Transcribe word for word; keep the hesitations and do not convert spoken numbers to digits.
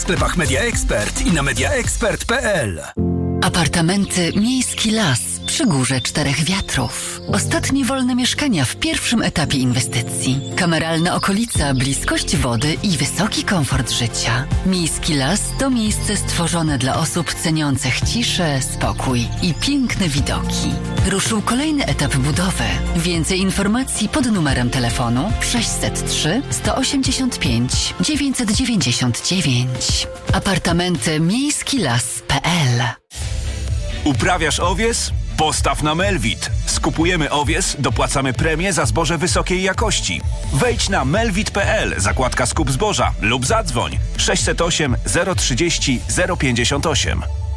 sklepach Media Expert i na media expert kropka p l. Apartamenty Miejski Las przy Górze Czterech Wiatrów. Ostatnie wolne mieszkania w pierwszym etapie inwestycji. Kameralna okolica, bliskość wody i wysoki komfort życia. Miejski Las to miejsce stworzone dla osób ceniących ciszę, spokój i piękne widoki. Ruszył kolejny etap budowy. Więcej informacji pod numerem telefonu sześćset trzy sto osiemdziesiąt pięć dziewięćset dziewięćdziesiąt dziewięć. Apartamenty miejski las kropka p l. Uprawiasz owies? Postaw na Melwit. Skupujemy owies, dopłacamy premię za zboże wysokiej jakości. Wejdź na melwit kropka p l, zakładka skup zboża lub zadzwoń sześćset osiem zero trzydzieści zero pięćdziesiąt osiem.